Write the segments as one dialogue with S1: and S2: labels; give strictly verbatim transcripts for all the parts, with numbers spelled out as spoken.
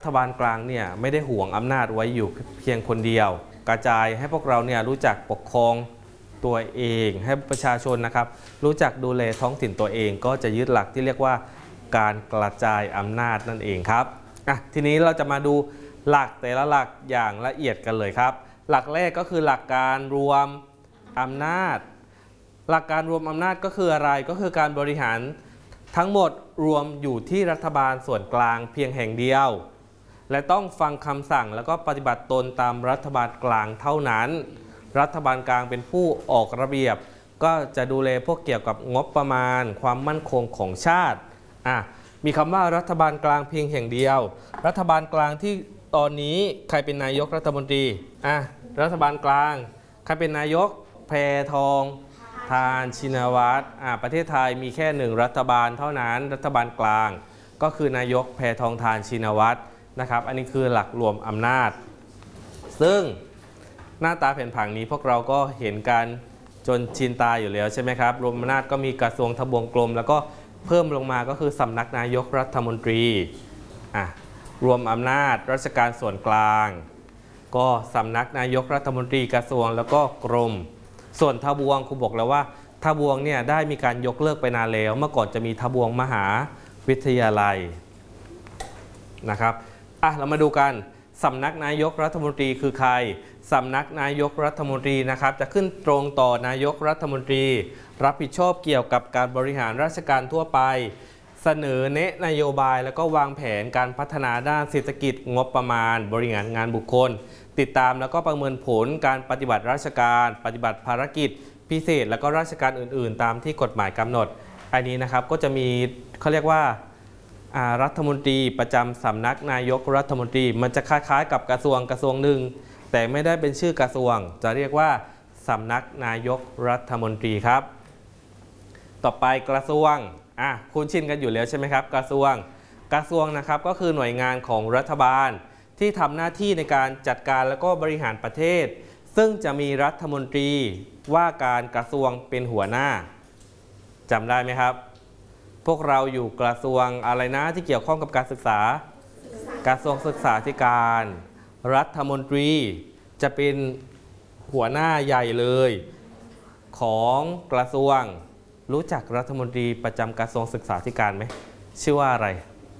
S1: รัฐบาลกลางเนี่ยไม่ได้ห่วงอำนาจไว้อยู่เพียงคนเดียวกระจายให้พวกเราเนี่ยรู้จักปกครองตัวเองให้ประชาชนนะครับรู้จักดูแลท้องถิ่นตัวเองก็จะยึดหลักที่เรียกว่าการกระจายอำนาจนั่นเองครับอ่ะทีนี้เราจะมาดูหลักแต่ละหลักอย่างละเอียดกันเลยครับหลักแรกก็คือหลักการรวมอำนาจหลักการรวมอำนาจก็คืออะไรก็คือการบริหารทั้งหมดรวมอยู่ที่รัฐบาลส่วนกลางเพียงแห่งเดียวและต้องฟังคำสั่งแล้วก็ปฏิบัติตนตามรัฐบาลกลางเท่านั้นรัฐบาลกลางเป็นผู้ออกระเบียบก็จะดูแลพวกเกี่ยวกับงบประมาณความมั่นคงของชาติอ่ะมีคำว่ารัฐบาลกลางเพียงแห่งเดียวรัฐบาลกลางที่ตอนนี้ใครเป็นนายกรัฐมนตรีอ่ะรัฐบาลกลางใครเป็นนายกแพทองธารชินวัตรอ่ะประเทศไทยมีแค่หนึ่งรัฐบาลเท่านั้นรัฐบาลกลางก็คือนายกแพทองธารชินวัตรนะครับอันนี้คือหลักรวมอำนาจซึ่งหน้าตาแผนผังนี้พวกเราก็เห็นกันจนชินตาอยู่แล้วใช่ไหมครับรวมอำนาจก็มีกระทรวงทบวงกรมแล้วก็เพิ่มลงมาก็คือสำนักนายกรัฐมนตรีอ่ะรวมอำนาจราชการส่วนกลางก็สำนักนายกรัฐมนตรีกระทรวงแล้วก็กรมส่วนทบวงครูบอกแล้วว่าทบวงเนี่ยได้มีการยกเลิกไปนานแล้วเมื่อก่อนจะมีทบวงมหาวิทยาลัยนะครับอ่ะเรามาดูกันสำนักนายกรัฐมนตรีคือใครสำนักนายกรัฐมนตรีนะครับจะขึ้นตรงต่อนายกรัฐมนตรีรับผิดชอบเกี่ยวกับการบริหารราชการทั่วไปเสนอแนะนโยบายแล้วก็วางแผนการพัฒนาด้านเศรษฐกิจงบประมาณบริหารงานบุคคลติดตามแล้วก็ประเมินผลการปฏิบัติราชการปฏิบัติภารกิจพิเศษแล้วก็ราชการอื่นๆตามที่กฎหมายกำหนดอันนี้นะครับก็จะมีเขาเรียกว่ารัฐมนตรีประจำสำนักนายกรัฐมนตรีมันจะคล้ายๆกับกระทรวงกระทรวงหนึ่งแต่ไม่ได้เป็นชื่อกระทรวงจะเรียกว่าสำนักนายกรัฐมนตรีครับต่อไปกระทรวงอ่ะคุ้นชินกันอยู่แล้วใช่ไหมครับกระทรวงกระทรวงนะครับก็คือหน่วยงานของรัฐบาลที่ทำหน้าที่ในการจัดการแล้วก็บริหารประเทศซึ่งจะมีรัฐมนตรีว่าการกระทรวงเป็นหัวหน้าจำได้ไหมครับพวกเราอยู่กระทรวงอะไรนะที่เกี่ยวข้องกับการศึกษากระทรวงศึกษาธิการรัฐมนตรีจะเป็นหัวหน้าใหญ่เลยของกระทรวงรู้จักรัฐมนตรีประจำกระทรวงศึกษาธิการไหมชื่อว่าอะไร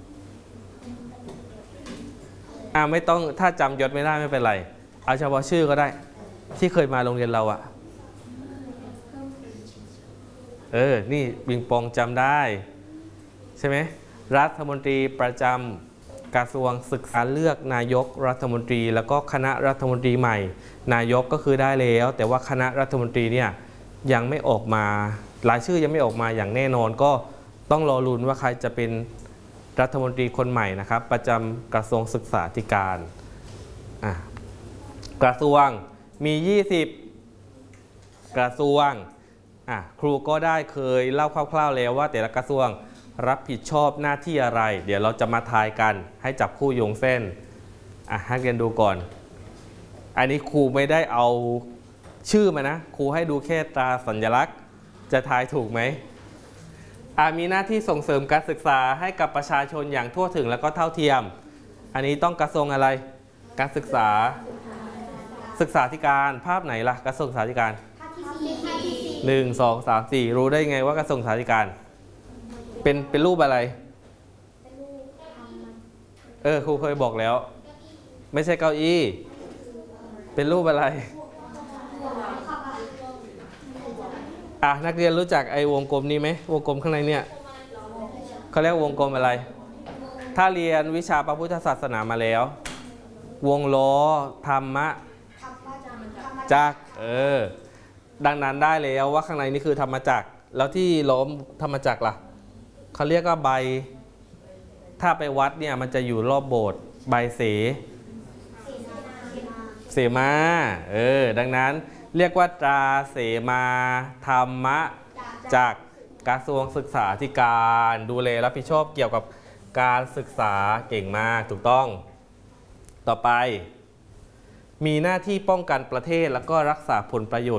S1: อ่าไม่ต้องถ้าจำยศไม่ได้ไม่เป็นไรเอาเฉพาะชื่อก็ได้ที่เคยมาโรงเรียนเราอะเออนี่ปิงปองจำได้ใช่ไหมรัฐมนตรีประจำกระทรวงศึกษาเลือกนายกรัฐมนตรีแล้วก็คณะรัฐมนตรีใหม่นายกก็คือได้แล้วแต่ว่าคณะรัฐมนตรีเนี่ยยังไม่ออกมารายชื่อยังไม่ออกมาอย่างแน่นอนก็ต้องรอลุ้นว่าใครจะเป็นรัฐมนตรีคนใหม่นะครับประจำกระทรวงศึกษาธิการอ่ะกระทรวงมียี่สิบกระทรวงอ่ะครูก็ได้เคยเล่าคร่าวๆแล้วว่าแต่ละกระทรวงรับผิดชอบหน้าที่อะไรเดี๋ยวเราจะมาทายกันให้จับคู่โยงเส้นอ่ะให้เรียนดูก่อนอันนี้ครูไม่ได้เอาชื่อมานะครูให้ดูแค่ตราสัญลักษณ์จะทายถูกไหมอ่ะมีหน้าที่ส่งเสริมการศึกษาให้กับประชาชนอย่างทั่วถึงแล้วก็เท่าเทียมอันนี้ต้องกระทรวงอะไรการศึกษาศึกษาธิการภาพไหนล่ะกระทรวงศึกษาธิการหนึ่งสองสามสี่รู้ได้ไงว่ากระทรวงศึกษาธิการเป็นเป็นรูปอะไรเออครูเคยบอกแล้วไม่ใช่เก้าอี้เป็นรูปอะไรอ่ะนักเรียนรู้จักไอ้วงกลมนี้ไหมวงกลมข้างในเนี่ยเขาเรียกวงกลมอะไรถ้าเรียนวิชาพระพุทธศาสนามาแล้ววงล้อธรรมะจักรเออดังนั้นได้แล้วว่าข้างในนี่คือธรรมจักรแล้วที่ล้อมธรรมจักรล่ะเขาเรียกว่าใบถ้าไปวัดเนี่ยมันจะอยู่รอบโบสถ์ใบเสเสมาเออดังนั้นเรียกว่าตราเสมาธรรมะจากกระทรวงศึกษาธิการดูแลรับผิดชอบเกี่ยวกับการศึกษาเก่งมากถูกต้องต่อไปมีหน้าที่ป้องกันประเทศแล้วก็รักษาผลประโยชน์